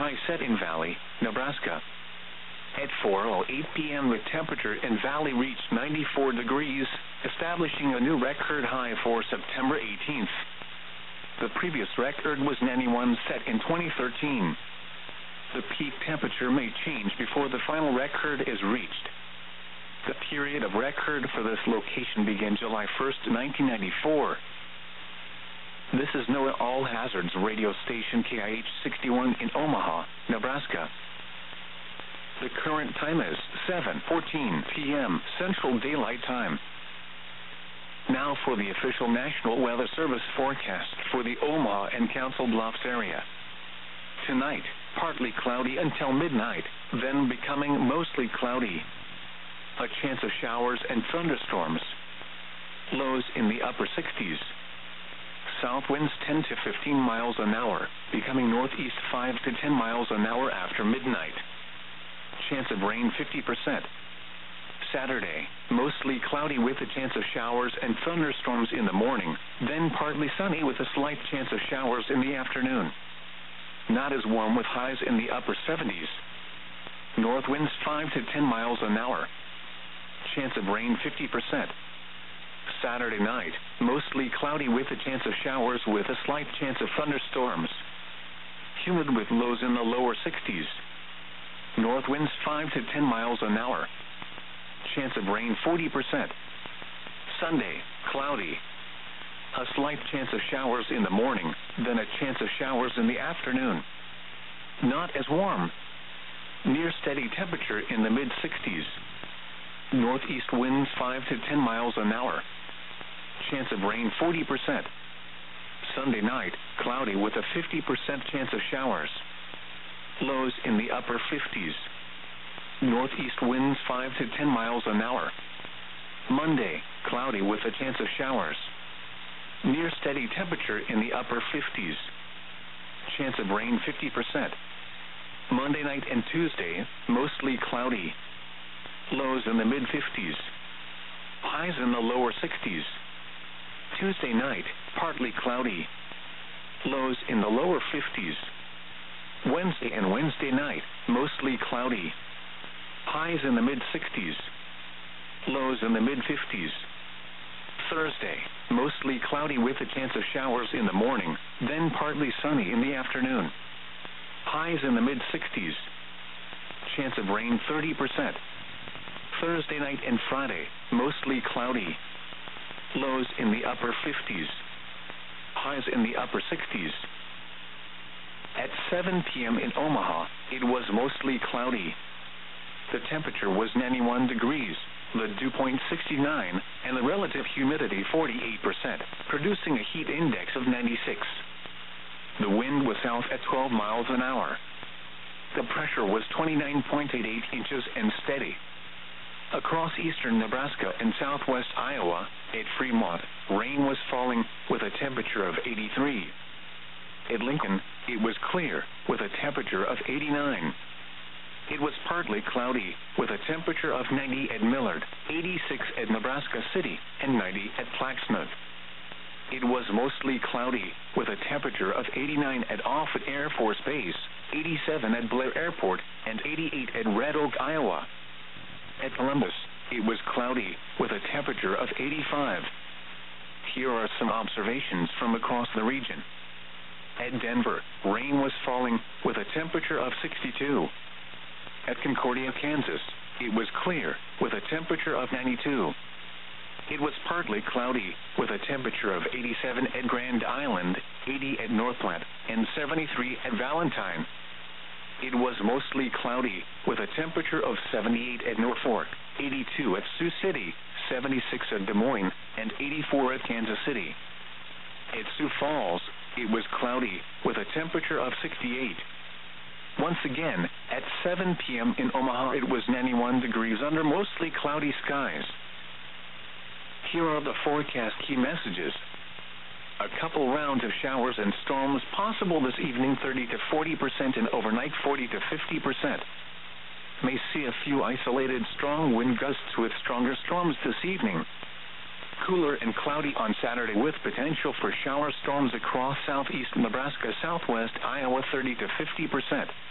high set in Valley, Nebraska. At 4:08 p.m. the temperature in Valley reached 94 degrees, establishing a new record high for September 18th. The previous record was 91, set in 2013. The peak temperature may change before the final record is reached. The period of record for this location began July 1st, 1994. This is NOAA All Hazards radio station KIH 61 in Omaha, Nebraska. The current time is 7:14 p.m. Central Daylight Time. Now for the official National Weather Service forecast for the Omaha and Council Bluffs area. Tonight, partly cloudy until midnight, then becoming mostly cloudy. A chance of showers and thunderstorms. Lows in the upper 60s. South winds 10 to 15 miles an hour, becoming northeast 5 to 10 miles an hour after midnight. Chance of rain 50%. Saturday, mostly cloudy with a chance of showers and thunderstorms in the morning, then partly sunny with a slight chance of showers in the afternoon. Not as warm with highs in the upper 70s. North winds 5 to 10 miles an hour. Chance of rain 50%. Saturday night, mostly cloudy with a chance of showers with a slight chance of thunderstorms. Humid with lows in the lower 60s. North winds 5 to 10 miles an hour. Chance of rain 40%. Sunday, cloudy. A slight chance of showers in the morning, then a chance of showers in the afternoon. Not as warm. Near steady temperature in the mid-60s. Northeast winds 5 to 10 miles an hour. Chance of rain 40%. Sunday night, cloudy with a 50% chance of showers. Lows in the upper 50s. Northeast winds 5 to 10 miles an hour. Monday, cloudy with a chance of showers. Near steady temperature in the upper 50s. Chance of rain 50%. Monday night and Tuesday, mostly cloudy. Lows in the mid-50s. Highs in the lower 60s. Tuesday night, partly cloudy. Lows in the lower 50s. Wednesday and Wednesday night, mostly cloudy. Highs in the mid-60s. Lows in the mid-50s. Thursday, mostly cloudy with a chance of showers in the morning, then partly sunny in the afternoon. Highs in the mid-60s. Chance of rain 30%. Thursday night and Friday, mostly cloudy. Lows in the upper 50s. Highs in the upper 60s. At 7 p.m. in Omaha, it was mostly cloudy. The temperature was 91 degrees, the dew point 69, and the relative humidity 48%, producing a heat index of 96. The wind was south at 12 miles an hour. The pressure was 29.88 inches and steady. Across eastern Nebraska and southwest Iowa, at Fremont, rain was falling with a temperature of 83. At Lincoln, it was clear with a temperature of 89. It was partly cloudy with a temperature of 90 at Millard, 86 at Nebraska City, and 90 at Plaxmouth. It was mostly cloudy with a temperature of 89 at Offutt Air Force Base, 87 at Blair Airport, and 88 at Red Oak, Iowa. At Columbus, it was cloudy with a temperature of 85. Here are some observations from across the region. At Denver, rain was falling with a temperature of 62. At Concordia, Kansas, it was clear with a temperature of 92. It was partly cloudy with a temperature of 87 at Grand Island, 80 at North Platte, and 73 at Valentine. It was mostly cloudy with a temperature of 78 at Norfolk, 82 at Sioux City, 76 at Des Moines, and 84 at Kansas City. At Sioux Falls, it was cloudy with a temperature of 68. Once again, at 7 p.m. in Omaha, it was 91 degrees under mostly cloudy skies. Here are the forecast key messages. A couple rounds of showers and storms possible this evening, 30 to 40%, and overnight 40 to 50%. May see a few isolated strong wind gusts with stronger storms this evening. Cooler and cloudy on Saturday with potential for shower storms across southeast Nebraska, southwest Iowa, 30 to 50%.